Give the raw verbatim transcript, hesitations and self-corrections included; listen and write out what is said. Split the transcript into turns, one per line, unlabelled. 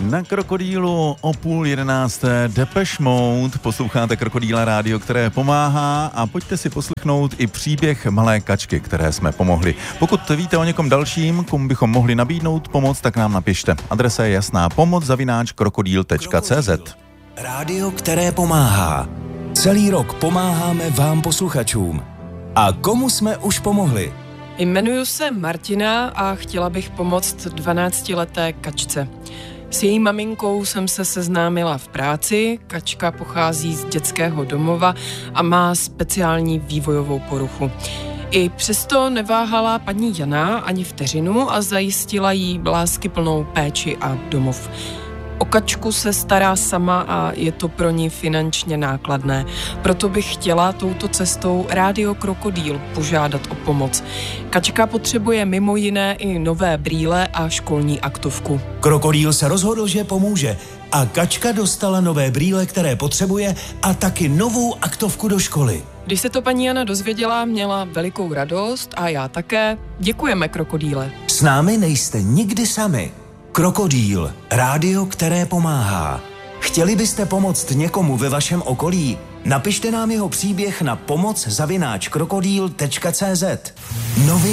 Na Krokodýlu o půl jedenácté Depeche Mode. Posloucháte Krokodýla rádio, které pomáhá, a pojďte si poslechnout i příběh malé kačky, které jsme pomohli. Pokud víte o někom dalším, komu bychom mohli nabídnout pomoc, tak nám napište. Adresa je jasná: pomoc zavináč krokodýl tečka cé zet.
Rádio, které pomáhá. Celý rok pomáháme vám posluchačům. A komu jsme už pomohli?
Jmenuji se Martina a chtěla bych pomoct dvanáctileté kačce. S její maminkou jsem se seznámila v práci. Kačka pochází z dětského domova a má speciální vývojovou poruchu. I přesto neváhala paní Jana ani vteřinu a zajistila jí láskyplnou péči a domov. O kačku se stará sama a je to pro ní finančně nákladné. Proto bych chtěla touto cestou Rádio Krokodýl požádat o pomoc. Kačka potřebuje mimo jiné i nové brýle a školní aktovku.
Krokodýl se rozhodl, že pomůže, a kačka dostala nové brýle, které potřebuje, a taky novou aktovku do školy.
Když se to paní Jana dozvěděla, měla velikou radost a já také. Děkujeme, Krokodýle.
S námi nejste nikdy sami. Krokodýl, rádio, které pomáhá. Chtěli byste pomoct někomu ve vašem okolí? Napište nám jeho příběh na pomoc zavináč krokodýl tečka cé zet. Nový